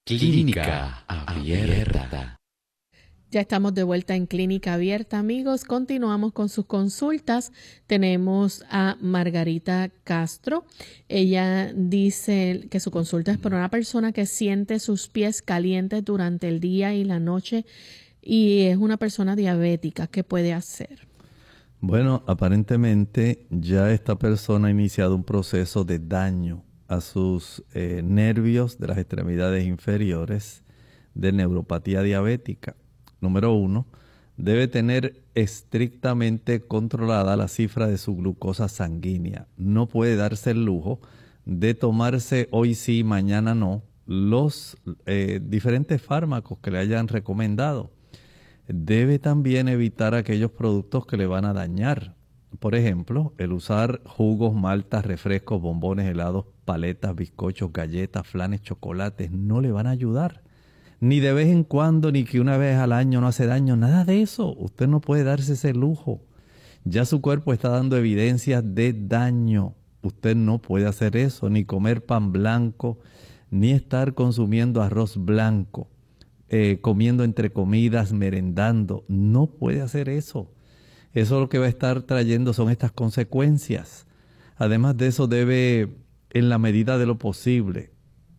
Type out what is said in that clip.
Clínica Abierta. Ya estamos de vuelta en Clínica Abierta, amigos. Continuamos con sus consultas. Tenemos a Margarita Castro. Ella dice que su consulta es por una persona que siente sus pies calientes durante el día y la noche y es una persona diabética. ¿Qué puede hacer? Bueno, aparentemente ya esta persona ha iniciado un proceso de daño a sus nervios de las extremidades inferiores de neuropatía diabética. Número 1, debe tener estrictamente controlada la cifra de su glucosa sanguínea. No puede darse el lujo de tomarse hoy sí, mañana no, los diferentes fármacos que le hayan recomendado. Debe también evitar aquellos productos que le van a dañar. Por ejemplo, el usar jugos, maltas, refrescos, bombones, helados, paletas, bizcochos, galletas, flanes, chocolates, no le van a ayudar. Ni de vez en cuando, ni que una vez al año no hace daño, nada de eso. Usted no puede darse ese lujo. Ya su cuerpo está dando evidencias de daño. Usted no puede hacer eso, ni comer pan blanco, ni estar consumiendo arroz blanco, comiendo entre comidas, merendando. No puede hacer eso. Eso lo que va a estar trayendo son estas consecuencias. Además de eso, debe, en la medida de lo posible,